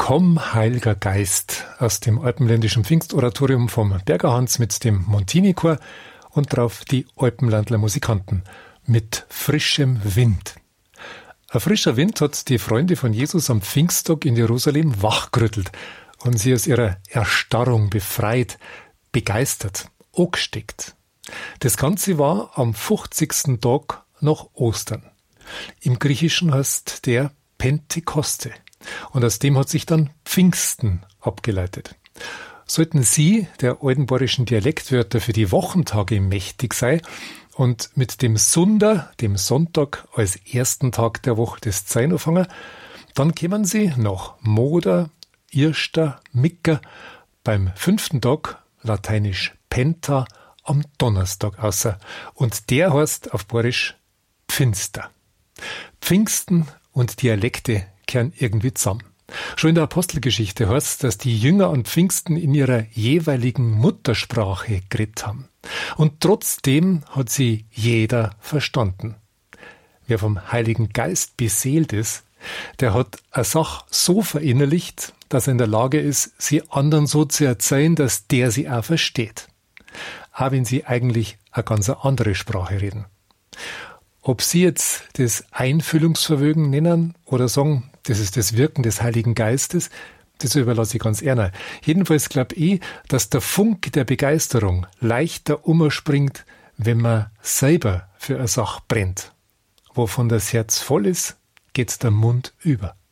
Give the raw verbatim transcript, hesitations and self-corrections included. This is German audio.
Komm, Heiliger Geist aus dem alpenländischen Pfingstoratorium vom Bergerhans mit dem Montini-Chor und drauf die Alpenlandler Musikanten mit frischem Wind. Ein frischer Wind hat die Freunde von Jesus am Pfingsttag in Jerusalem wachgerüttelt und sie aus ihrer Erstarrung befreit, begeistert, angesteckt. Das Ganze war am fünfzigsten Tag nach Ostern. Im Griechischen heißt der Pentekoste. Und aus dem hat sich dann Pfingsten abgeleitet. Sollten Sie der alten bayerischen Dialektwörter für die Wochentage mächtig sein und mit dem Sunder, dem Sonntag, als ersten Tag der Woche des Zein anfangen, dann kämen Sie nach Moder, Irster, Micker beim fünften Tag, lateinisch Penta, am Donnerstag außer. Und der heißt auf Bayerisch Pfinster. Pfingsten und Dialekte kehren irgendwie zusammen. Schon in der Apostelgeschichte heißt es, dass die Jünger an Pfingsten in ihrer jeweiligen Muttersprache geredet haben. Und trotzdem hat sie jeder verstanden. Wer vom Heiligen Geist beseelt ist, der hat eine Sache so verinnerlicht, dass er in der Lage ist, sie anderen so zu erzählen, dass der sie auch versteht. Auch wenn sie eigentlich eine ganz andere Sprache reden. Ob Sie jetzt das Einfühlungsvermögen nennen oder sagen, das ist das Wirken des Heiligen Geistes, das überlasse ich ganz ehrlich. Jedenfalls glaube ich, dass der Funke der Begeisterung leichter umspringt, wenn man selber für eine Sache brennt. Wovon das Herz voll ist, geht der Mund über.